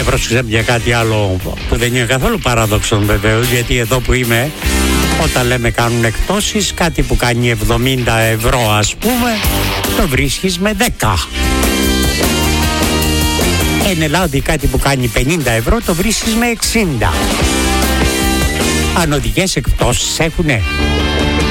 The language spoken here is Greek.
πρόσεξα για κάτι άλλο που δεν είναι καθόλου παράδοξο βεβαίως, γιατί εδώ που είμαι, όταν λέμε κάνουν εκπτώσεις, κάτι που κάνει 70 ευρώ ας πούμε, το βρίσκεις με 10. Εν Ελλάδα κάτι που κάνει 50 ευρώ το βρίσκεις με 60. Αν οδηγές εκπτώσεις έχουνε?